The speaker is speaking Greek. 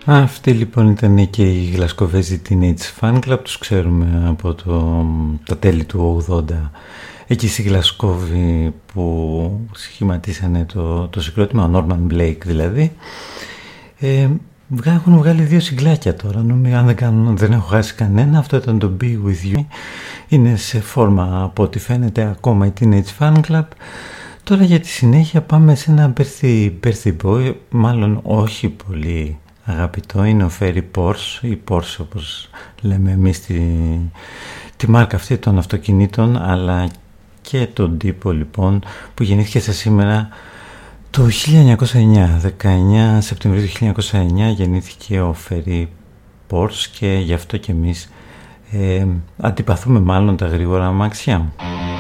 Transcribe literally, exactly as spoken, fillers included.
Αυτή λοιπόν ήταν και η Γλασκοβέζη Teenage Fan Club, τους ξέρουμε από το, τα τέλη του ογδόντα εκεί στη Γλασκόβη που σχηματίσανε το, το συγκρότημα, ο Norman Blake δηλαδή. Ε, έχουν βγάλει δύο συγκλάκια τώρα, νομίζω, αν δεν, κάνω, δεν έχω χάσει κανένα. Αυτό ήταν το Be With You, είναι σε φόρμα από ό,τι φαίνεται ακόμα η Teenage Fan Club. Τώρα για τη συνέχεια πάμε σε ένα birthday, birthday boy, μάλλον όχι πολύ αγαπητό, είναι ο Ferry Porsche ή Porsche όπως λέμε εμείς τη, τη μάρκα αυτή των αυτοκινήτων, αλλά και τον τύπο λοιπόν που γεννήθηκε στα σήμερα το χίλια εννιακόσια εννιά, δεκαεννιά Σεπτεμβρίου του χίλια εννιακόσια εννιά γεννήθηκε ο Ferry Porsche και γι' αυτό και εμείς ε, αντιπαθούμε μάλλον τα γρήγορα αμάξια.